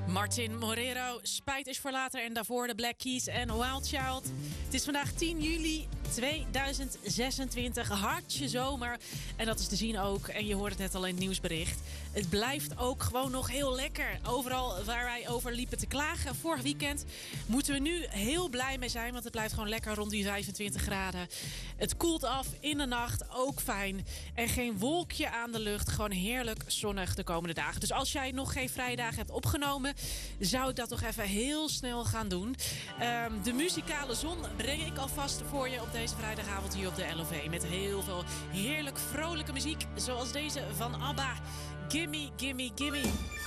Martin Morero, Spijt is voor later en daarvoor de Black Keys en Wild Child. Het is vandaag 10 juli 2026, hartje zomer. En dat is te zien ook, en je hoort het net al in het nieuwsbericht. Het blijft ook gewoon nog heel lekker. Overal waar wij over liepen te klagen vorig weekend moeten we nu heel blij mee zijn. Want het blijft gewoon lekker rond die 25 graden. Het koelt af in de nacht, ook fijn. En geen wolkje aan de lucht, gewoon heerlijk zonnig de komende dagen. Dus als jij nog geen vrijdagen hebt opgenomen, zou ik dat toch even heel snel gaan doen. De muzikale zon breng ik alvast voor je op deze vrijdagavond hier op de LOV. Met heel veel heerlijk vrolijke muziek, zoals deze van ABBA. Gimme, gimme, gimme.